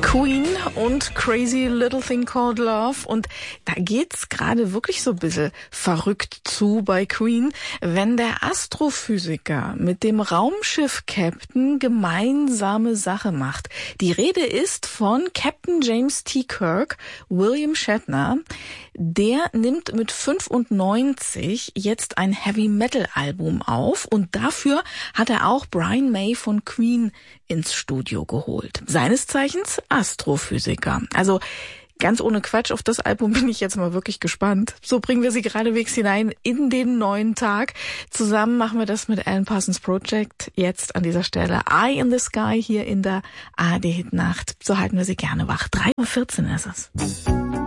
Queen und Crazy Little Thing Called Love. Und da geht's gerade wirklich so ein bisschen verrückt zu bei Queen, wenn der Astrophysiker mit dem Raumschiff-Captain gemeinsame Sache macht. Die Rede ist von Captain James T. Kirk, William Shatner. Der nimmt mit 95 jetzt ein Heavy-Metal-Album auf und dafür hat er auch Brian May von Queen ins Studio geholt. Seines Zeichens Astrophysiker. Also ganz ohne Quatsch, auf das Album bin ich jetzt mal wirklich gespannt. So bringen wir Sie geradewegs hinein in den neuen Tag. Zusammen machen wir das mit Alan Parsons Project. Jetzt an dieser Stelle Eye in the Sky hier in der ARD Hit Nacht. So halten wir Sie gerne wach. 3:14 Uhr ist es.